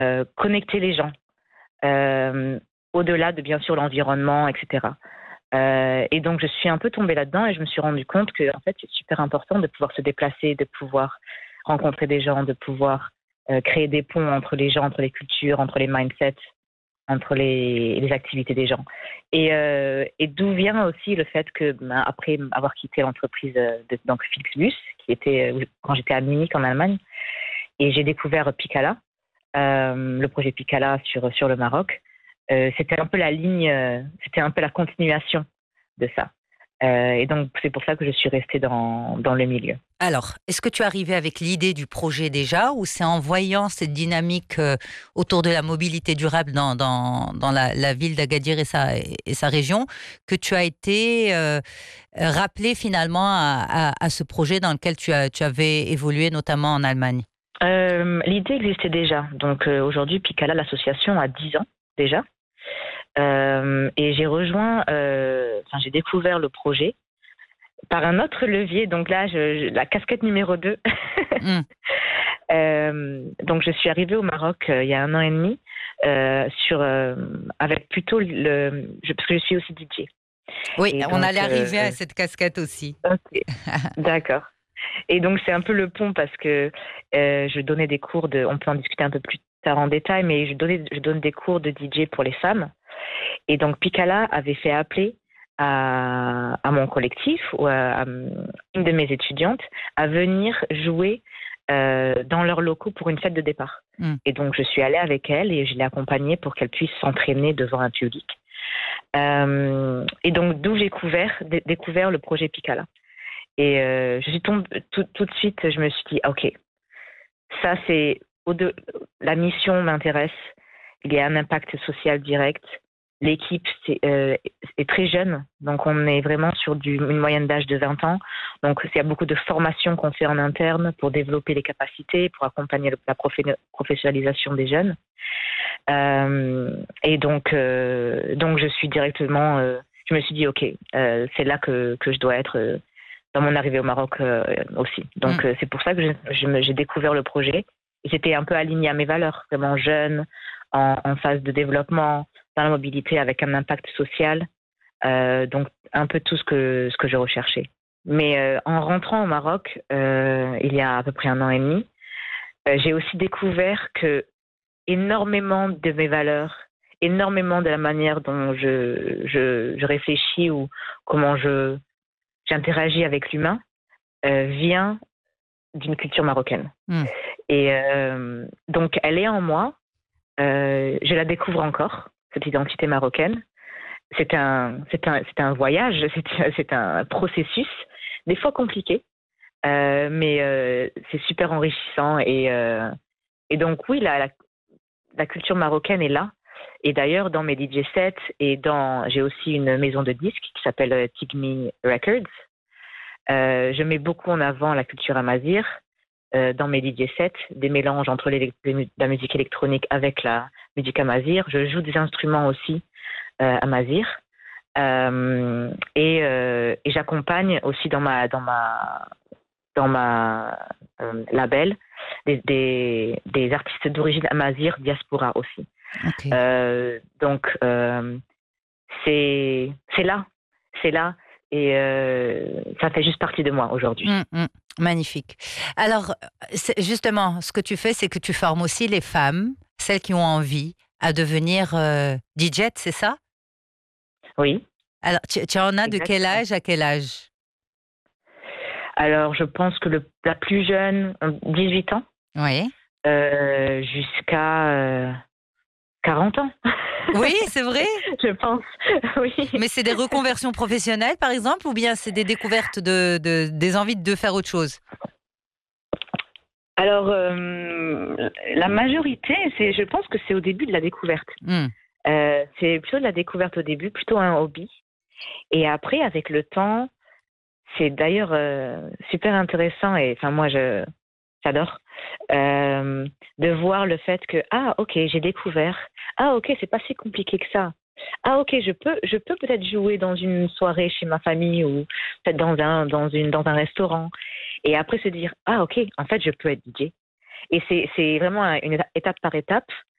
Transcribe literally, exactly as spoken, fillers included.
euh, connecter les gens, euh, au-delà de bien sûr l'environnement, et cetera. Euh, et donc je suis un peu tombée là-dedans et je me suis rendu compte que en fait c'est super important de pouvoir se déplacer, de pouvoir rencontrer des gens, de pouvoir euh, créer des ponts entre les gens, entre les cultures, entre les mindsets, entre les, les activités des gens. Et, euh, et d'où vient aussi le fait que, ben, après avoir quitté l'entreprise de donc Flixbus, qui était quand j'étais à Munich en Allemagne, et j'ai découvert Picala, euh, le projet Picala sur sur le Maroc. Euh, c'était un peu la ligne, euh, c'était un peu la continuation de ça. Euh, et donc c'est pour ça que je suis restée dans dans le milieu. Alors, est-ce que tu es arrivé avec l'idée du projet déjà, ou c'est en voyant cette dynamique euh, autour de la mobilité durable dans, dans, dans la, la ville d'Agadir et sa, et sa région que tu as été euh, rappelé finalement à, à, à ce projet dans lequel tu, as, tu avais évolué, notamment en Allemagne? Euh, l'idée existait déjà. Donc euh, aujourd'hui, Picala, l'association, a dix ans déjà. Euh, et j'ai rejoint, euh, enfin j'ai découvert le projet par un autre levier. Donc là, je, je, la casquette numéro deux. mm. euh, donc je suis arrivée au Maroc euh, il y a un an et demi, euh, sur, euh, avec plutôt le, je, parce que je suis aussi D J. Oui, et on donc, allait arriver euh, à cette casquette aussi. Ok, d'accord. Et donc c'est un peu le pont parce que euh, je donnais des cours de, on peut en discuter un peu plus tard en détail, mais je donnais, je donne des cours de D J pour les femmes. Et donc Picala avait fait appeler à, à mon collectif ou à, à une de mes étudiantes à venir jouer euh, dans leurs locaux pour une fête de départ. Mm. Et donc je suis allée avec elle et je l'ai accompagnée pour qu'elle puisse s'entraîner devant un public. Euh, et donc d'où j'ai découvert, d- découvert le projet Picala. Et euh, je suis tombée tout, tout de suite, je me suis dit, ok, ça c'est, au-de- la mission m'intéresse, il y a un impact social direct. L'équipe c'est, euh, est très jeune, donc on est vraiment sur du, une moyenne d'âge de vingt ans. Donc il y a beaucoup de formations qu'on fait en interne pour développer les capacités, pour accompagner la professionnalisation des jeunes. Euh, et donc, euh, donc je suis directement, euh, je me suis dit, ok, euh, c'est là que, que je dois être euh, dans mon arrivée au Maroc euh, aussi. Donc mmh. euh, c'est pour ça que je, je me, j'ai découvert le projet. Et j'étais un peu alignée à mes valeurs, vraiment jeune, en, en phase de développement, dans la mobilité, avec un impact social. Euh, donc un peu tout ce que, ce que je recherchais. Mais euh, en rentrant au Maroc, euh, il y a à peu près un an et demi, euh, j'ai aussi découvert que énormément de mes valeurs, énormément de la manière dont je, je, je réfléchis ou comment je, j'interagis avec l'humain, euh, vient d'une culture marocaine. Mm. Et euh, donc, elle est en moi. Euh, je la découvre encore, cette identité marocaine. C'est un, c'est un, c'est un voyage, c'est, c'est un processus, des fois compliqué, euh, mais euh, c'est super enrichissant. Et, euh, et donc, oui, la, la, la culture marocaine est là. Et d'ailleurs, dans mes D J sets, et dans, j'ai aussi une maison de disques qui s'appelle Tigmi Records. Euh, je mets beaucoup en avant la culture amazigh euh, dans mes D J sets, des mélanges entre les, les, la musique électronique avec la musique amazigh. Je joue des instruments aussi euh, amazigh. Euh, et, euh, et j'accompagne aussi dans ma dans ma dans ma euh, label des, des, des artistes d'origine amazigh diaspora aussi. Okay. Euh, donc euh, c'est c'est là, c'est là. Et euh, ça fait juste partie de moi aujourd'hui. Mmh, mmh, magnifique. Alors, justement, ce que tu fais, c'est que tu formes aussi les femmes, celles qui ont envie, à devenir euh, D J, c'est ça? Oui. Alors, tu, tu en as Exactement. De quel âge à quel âge? Alors, je pense que le, la plus jeune, dix-huit ans. Oui. Euh, jusqu'à euh, quarante ans. Oui, c'est vrai. Je pense, oui. Mais c'est des reconversions professionnelles, par exemple, ou bien c'est des découvertes de, de des envies de faire autre chose? Alors, euh, la majorité, c'est, je pense que c'est au début de la découverte. Mm. Euh, c'est plutôt de la découverte au début, plutôt un hobby. Et après, avec le temps, c'est d'ailleurs euh, super intéressant. Et enfin, moi, je j'adore euh, de voir le fait que ah, ok, j'ai découvert. Ah, ok, c'est pas si compliqué que ça. Ah, ok, je peux, je peux peut-être jouer dans une soirée chez ma famille ou peut-être dans un, dans une, dans un restaurant. Et après se dire, ah, ok, en fait, je peux être D J. Et c'est, c'est vraiment une étape par étape.